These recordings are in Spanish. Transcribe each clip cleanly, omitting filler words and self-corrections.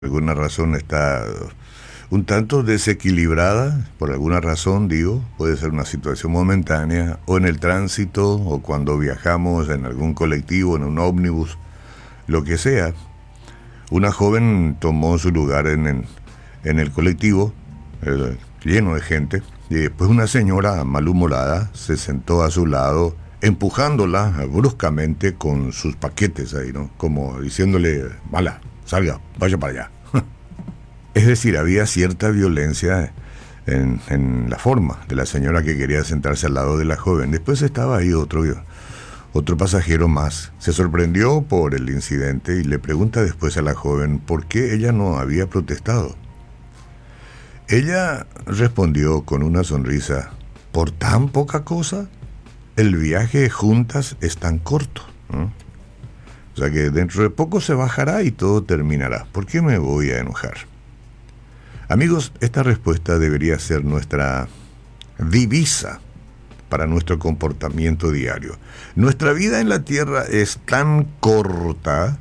alguna razón está un tanto desequilibrada, por alguna razón, digo, puede ser una situación momentánea, o en el tránsito, o cuando viajamos en algún colectivo, en un ómnibus, lo que sea. Una joven tomó su lugar en el colectivo, lleno de gente, y después una señora malhumorada se sentó a su lado, empujándola bruscamente con sus paquetes ahí, ¿no? Como diciéndole, mala, salga, vaya para allá. Es decir, había cierta violencia en la forma de la señora que quería sentarse al lado de la joven. Después estaba ahí otro pasajero más. Se sorprendió por el incidente y le pregunta después a la joven por qué ella no había protestado. Ella respondió con una sonrisa, ¿por tan poca cosa? El viaje juntas es tan corto, ¿no? O sea que dentro de poco se bajará y todo terminará. ¿Por qué me voy a enojar? Amigos, esta respuesta debería ser nuestra divisa para nuestro comportamiento diario. Nuestra vida en la tierra es tan corta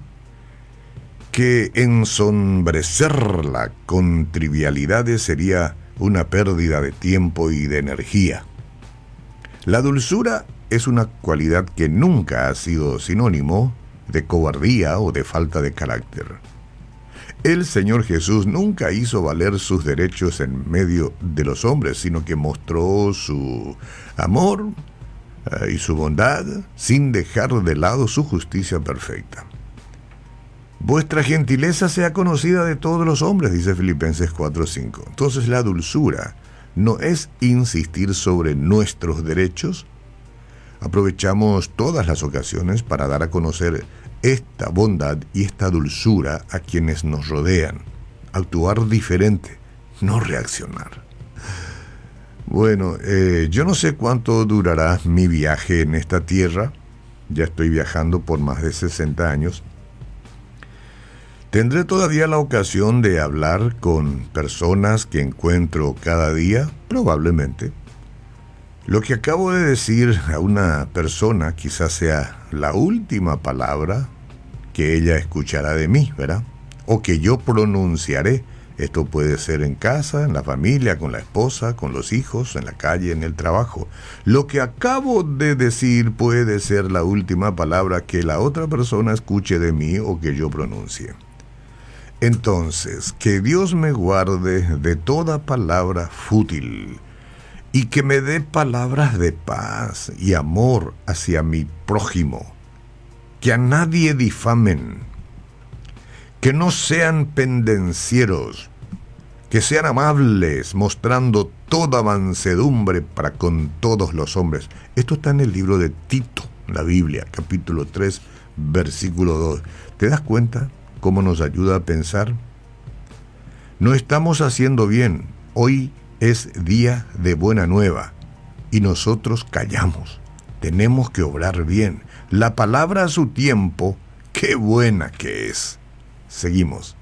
que ensombrecerla con trivialidades sería una pérdida de tiempo y de energía. La dulzura es una cualidad que nunca ha sido sinónimo de cobardía o de falta de carácter. El Señor Jesús nunca hizo valer sus derechos en medio de los hombres, sino que mostró su amor y su bondad sin dejar de lado su justicia perfecta. Vuestra gentileza sea conocida de todos los hombres, dice Filipenses 4:5. Entonces la dulzura no es insistir sobre nuestros derechos. Aprovechamos todas las ocasiones para dar a conocer esta bondad y esta dulzura a quienes nos rodean. Actuar diferente, no reaccionar. Bueno, yo no sé cuánto durará mi viaje en esta tierra. Ya estoy viajando por más de 60 años. ¿Tendré todavía la ocasión de hablar con personas que encuentro cada día? Probablemente. Lo que acabo de decir a una persona quizás sea la última palabra que ella escuchará de mí, ¿verdad? O que yo pronunciaré. Esto puede ser en casa, en la familia, con la esposa, con los hijos, en la calle, en el trabajo. Lo que acabo de decir puede ser la última palabra que la otra persona escuche de mí o que yo pronuncie. Entonces, que Dios me guarde de toda palabra fútil y que me dé palabras de paz y amor hacia mi prójimo, que a nadie difamen, que no sean pendencieros, que sean amables, mostrando toda mansedumbre para con todos los hombres. Esto está en el libro de Tito, la Biblia, capítulo 3, versículo 2. ¿Te das cuenta cómo nos ayuda a pensar? No estamos haciendo bien. Hoy es día de buena nueva y nosotros callamos. Tenemos que obrar bien. La palabra a su tiempo, qué buena que es. Seguimos.